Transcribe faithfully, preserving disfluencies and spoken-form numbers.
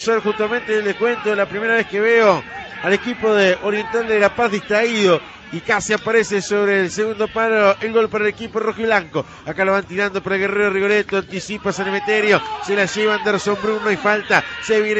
ser justamente, les cuento, la primera vez que veo al equipo de Oriental de La Paz distraído y casi aparece sobre el segundo palo el gol para el equipo rojo y blanco. Acá lo van tirando para Guerrero Rigoletto, anticipa San Emeterio, se la lleva Anderson Bruno y falta, se viene